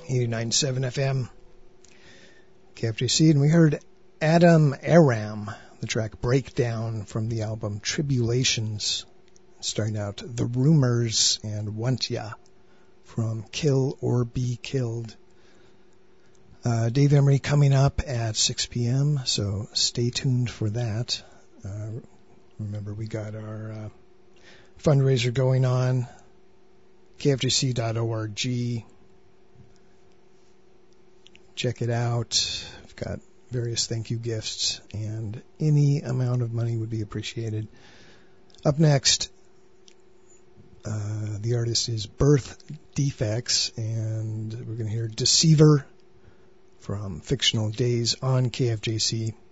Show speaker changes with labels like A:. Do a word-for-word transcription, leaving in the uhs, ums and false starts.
A: eighty-nine point seven F M, K F J C, and we heard Adam Aram, the track Breakdown from the album Tribulations, starting out The Rumors and Want Ya from Kill or Be Killed. Uh, Dave Emery coming up at six p.m., so stay tuned for that. Uh, remember, we got our uh, fundraiser going on, K F J C dot org. Check it out. We've got various thank you gifts, and any amount of money would be appreciated. Up next, uh, the artist is Birth Defects, and we're going to hear Deceiver from Fictional Days on K F J C.